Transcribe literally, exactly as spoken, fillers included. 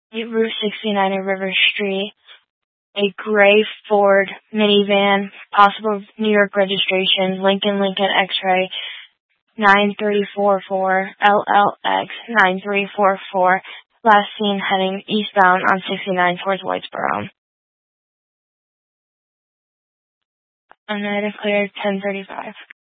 Route sixty-nine at River Street. A gray Ford minivan, possible New York registration, Lincoln Lincoln X-ray, nine three four four L L X nine three four four. Last seen heading eastbound on sixty-nine towards Whitesboro. Unidentified cleared ten thirty-five.